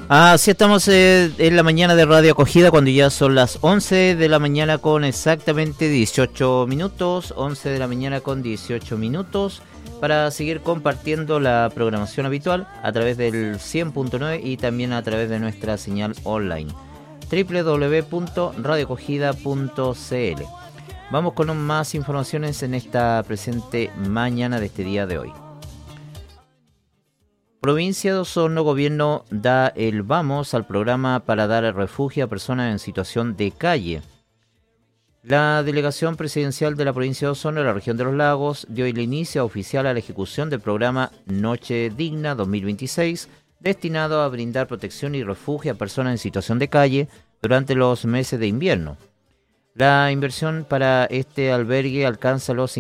Así estamos en la mañana de Radio Acogida cuando ya son las 11 de la mañana con exactamente 18 minutos, 11 de la mañana con 18 minutos, para seguir compartiendo la programación habitual a través del 100.9 y también a través de nuestra señal online, www.radioacogida.cl. Vamos con más informaciones en esta presente mañana de este día de hoy. Provincia de Osorno, gobierno da el vamos al programa para dar refugio a personas en situación de calle. La delegación presidencial de la provincia de Osorno, de la región de los lagos, dio el inicio oficial a la ejecución del programa Noche Digna 2026, destinado a brindar protección y refugio a personas en situación de calle durante los meses de invierno. La inversión para este albergue alcanza los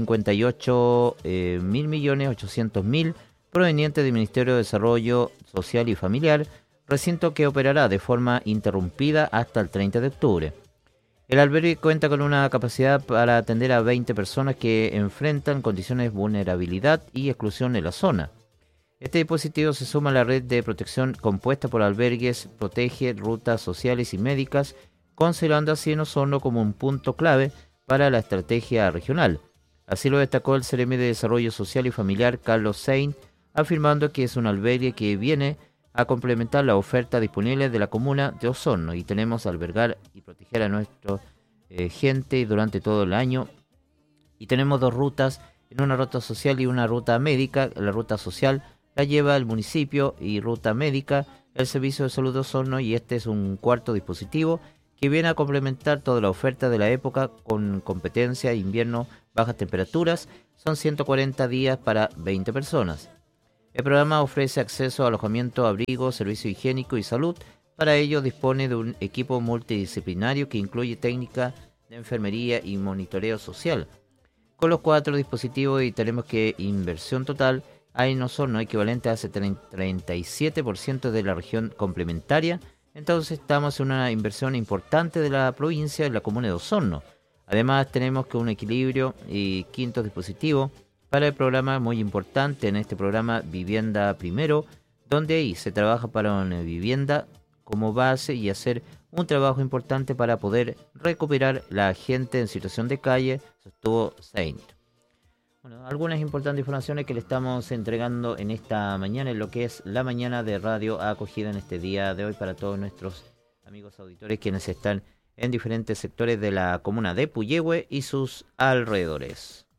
58.800.000 proveniente del Ministerio de Desarrollo Social y Familiar, recinto que operará de forma interrumpida hasta el 30 de octubre. El albergue cuenta con una capacidad para atender a 20 personas que enfrentan condiciones de vulnerabilidad y exclusión en la zona. Este dispositivo se suma a la red de protección compuesta por albergues, protege rutas sociales y médicas, considerando así en Osorno como un punto clave para la estrategia regional. Así lo destacó el CRM de Desarrollo Social y Familiar, Carlos Sainz, afirmando que es un albergue que viene a complementar la oferta disponible de la comuna de Osorno y tenemos a albergar y proteger a nuestra gente durante todo el año. Y tenemos dos rutas, en una ruta social y una ruta médica. La ruta social la lleva el municipio y ruta médica el Servicio de Salud de Osorno, y este es un cuarto dispositivo que viene a complementar toda la oferta de la época con competencia, invierno, bajas temperaturas. Son 140 días para 20 personas. El programa ofrece acceso a alojamiento, abrigo, servicio higiénico y salud. Para ello dispone de un equipo multidisciplinario que incluye técnica de enfermería y monitoreo social. Con los 4 dispositivos y tenemos que inversión total hay en Osorno equivalente a ese 37% de la región complementaria. Entonces estamos en una inversión importante de la provincia en la comuna de Osorno. Además tenemos que un equilibrio y quinto dispositivo para el programa muy importante en este programa Vivienda Primero, donde ahí se trabaja para una vivienda como base y hacer un trabajo importante para poder recuperar la gente en situación de calle, sostuvo Sainz. Bueno, algunas importantes informaciones que le estamos entregando en esta mañana, en lo que es la mañana de Radio Acogida en este día de hoy para todos nuestros amigos auditores quienes están en diferentes sectores de la comuna de Puyehue y sus alrededores.